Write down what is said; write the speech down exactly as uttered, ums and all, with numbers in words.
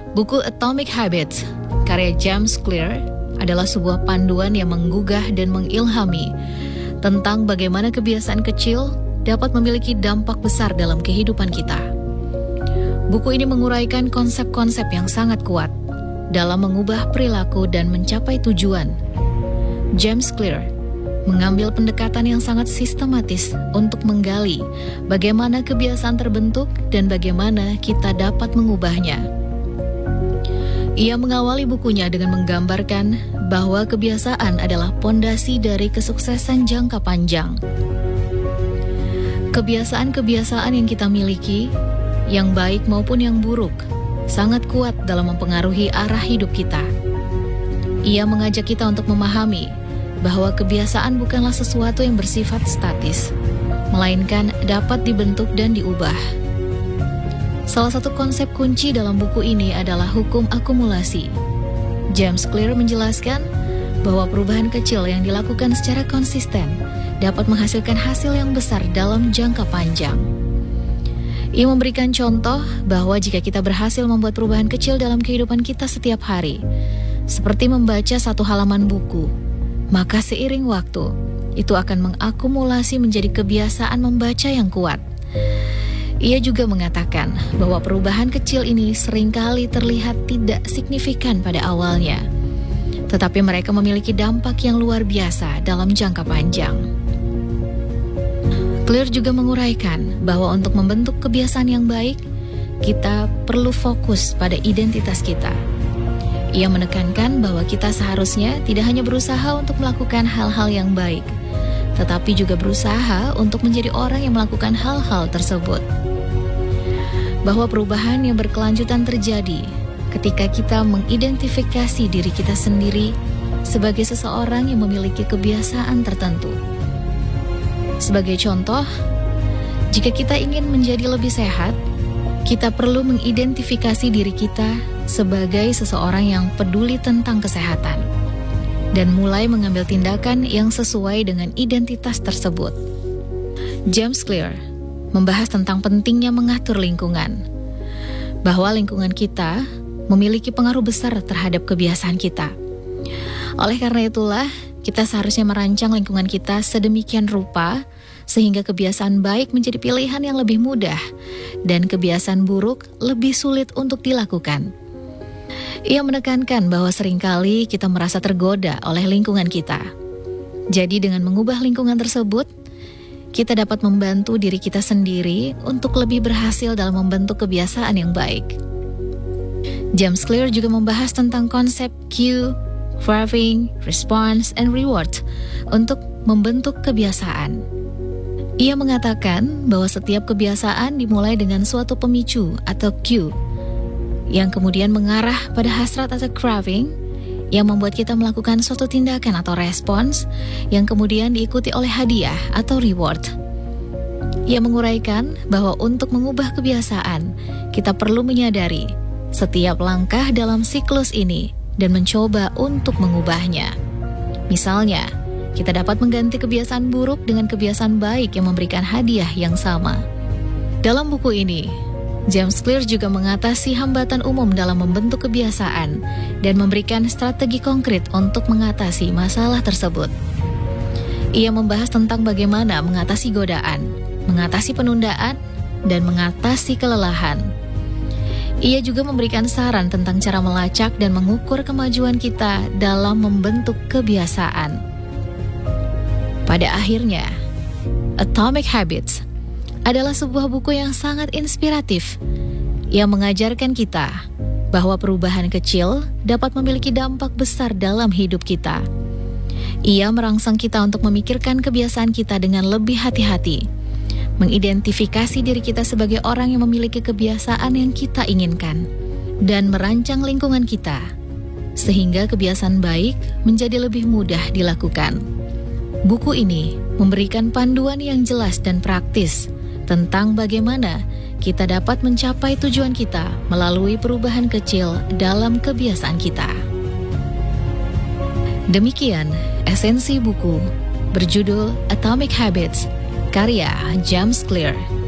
Buku Atomic Habits, karya James Clear, adalah sebuah panduan yang menggugah dan mengilhami tentang bagaimana kebiasaan kecil dapat memiliki dampak besar dalam kehidupan kita. Buku ini menguraikan konsep-konsep yang sangat kuat dalam mengubah perilaku dan mencapai tujuan. James Clear mengambil pendekatan yang sangat sistematis untuk menggali bagaimana kebiasaan terbentuk dan bagaimana kita dapat mengubahnya. Ia mengawali bukunya dengan menggambarkan bahwa kebiasaan adalah pondasi dari kesuksesan jangka panjang. Kebiasaan-kebiasaan yang kita miliki, yang baik maupun yang buruk, sangat kuat dalam mempengaruhi arah hidup kita. Ia mengajak kita untuk memahami bahwa kebiasaan bukanlah sesuatu yang bersifat statis, melainkan dapat dibentuk dan diubah. Salah satu konsep kunci dalam buku ini adalah hukum akumulasi. James Clear menjelaskan bahwa perubahan kecil yang dilakukan secara konsisten dapat menghasilkan hasil yang besar dalam jangka panjang. Ia memberikan contoh bahwa jika kita berhasil membuat perubahan kecil dalam kehidupan kita setiap hari, seperti membaca satu halaman buku, maka seiring waktu, itu akan mengakumulasi menjadi kebiasaan membaca yang kuat. Ia juga mengatakan bahwa perubahan kecil ini seringkali terlihat tidak signifikan pada awalnya, tetapi mereka memiliki dampak yang luar biasa dalam jangka panjang. Clear juga menguraikan bahwa untuk membentuk kebiasaan yang baik, kita perlu fokus pada identitas kita. Ia menekankan bahwa kita seharusnya tidak hanya berusaha untuk melakukan hal-hal yang baik, tetapi juga berusaha untuk menjadi orang yang melakukan hal-hal tersebut. Bahwa perubahan yang berkelanjutan terjadi ketika kita mengidentifikasi diri kita sendiri sebagai seseorang yang memiliki kebiasaan tertentu. Sebagai contoh, jika kita ingin menjadi lebih sehat, kita perlu mengidentifikasi diri kita sebagai seseorang yang peduli tentang kesehatan dan mulai mengambil tindakan yang sesuai dengan identitas tersebut. James Clear membahas tentang pentingnya mengatur lingkungan, bahwa lingkungan kita memiliki pengaruh besar terhadap kebiasaan kita. Oleh karena itulah, kita seharusnya merancang lingkungan kita sedemikian rupa sehingga kebiasaan baik menjadi pilihan yang lebih mudah dan kebiasaan buruk lebih sulit untuk dilakukan. Ia menekankan bahwa seringkali kita merasa tergoda oleh lingkungan kita. Jadi dengan mengubah lingkungan tersebut, kita dapat membantu diri kita sendiri untuk lebih berhasil dalam membentuk kebiasaan yang baik. James Clear juga membahas tentang konsep cue, craving, response, and reward untuk membentuk kebiasaan. Ia mengatakan bahwa setiap kebiasaan dimulai dengan suatu pemicu atau cue, yang kemudian mengarah pada hasrat atau craving, yang membuat kita melakukan suatu tindakan atau respons yang kemudian diikuti oleh hadiah atau reward. Ia menguraikan bahwa untuk mengubah kebiasaan, kita perlu menyadari setiap langkah dalam siklus ini dan mencoba untuk mengubahnya. Misalnya, kita dapat mengganti kebiasaan buruk dengan kebiasaan baik yang memberikan hadiah yang sama. Dalam buku ini, James Clear juga mengatasi hambatan umum dalam membentuk kebiasaan dan memberikan strategi konkret untuk mengatasi masalah tersebut. Ia membahas tentang bagaimana mengatasi godaan, mengatasi penundaan, dan mengatasi kelelahan. Ia juga memberikan saran tentang cara melacak dan mengukur kemajuan kita dalam membentuk kebiasaan. Pada akhirnya, Atomic Habits adalah sebuah buku yang sangat inspiratif yang mengajarkan kita bahwa perubahan kecil dapat memiliki dampak besar dalam hidup kita. Ia merangsang kita untuk memikirkan kebiasaan kita dengan lebih hati-hati, mengidentifikasi diri kita sebagai orang yang memiliki kebiasaan yang kita inginkan, dan merancang lingkungan kita sehingga kebiasaan baik menjadi lebih mudah dilakukan. Buku ini memberikan panduan yang jelas dan praktis tentang bagaimana kita dapat mencapai tujuan kita melalui perubahan kecil dalam kebiasaan kita. Demikian esensi buku berjudul Atomic Habits, karya James Clear.